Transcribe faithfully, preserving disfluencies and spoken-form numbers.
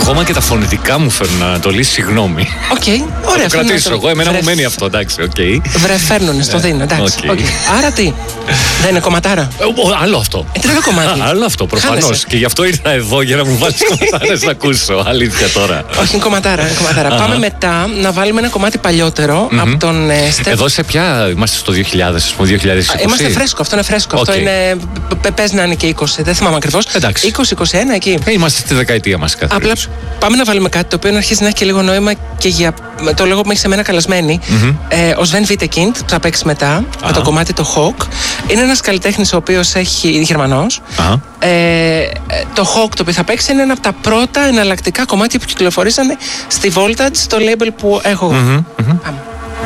Ακόμα και τα φωνητικά μου φέρνουν Ανατολή, συγγνώμη. Οκ, okay, ωραία. Θα το κρατήσω εγώ, εμένα μου μένει αυτό, εντάξει, οκ. Okay. Βρε, φέρνουνε, στο δίνω, εντάξει. Okay. Okay. Άρα τι, δεν είναι κομματάρα. Ε, άλλο αυτό. Ε, τρίβε κομμάτι. Άλλο αυτό, προφανώς. Και γι' αυτό ήρθα εδώ για να μου βάλεις κομματάρες να ακούσω. Αλήθεια τώρα. Όχι, είναι κομματάρα. Είναι κομματάρα. Πάμε μετά να βάλουμε ένα κομμάτι παλιότερο mm-hmm. από τον ε, Στεφ... Εδώ σε ποια είμαστε στο δύο χιλιάδες, ας πούμε, δύο χιλιάδες είκοσι. Είμαστε φρέσκο, αυτό είναι φρέσκο. Okay. Αυτό είναι. Πες να είναι και είκοσι, δεν θυμάμαι ακριβώς. είκοσι είκοσι ένα εκεί. Ε, είμαστε στη δεκαετία μας κάθε. Απλά πάμε να βάλουμε κάτι το οποίο αρχίζει να έχει και λίγο νόημα και για το λόγο που έχει σε μένα καλεσμένη. Mm-hmm. Ε, ο Sven Vitekindh που θα παίξει μετά uh-huh. με το κομμάτι το Hawk. Είναι ένας καλλιτέχνης ο οποίος έχει Γερμανός. Uh-huh. Ε, το Hawk το οποίο θα παίξει είναι ένα από τα πρώτα εναλλακτικά κομμάτια που κυκλοφορήσανε στη Voltage, το label που έχω. Mm-hmm. Mm-hmm. Πάμε.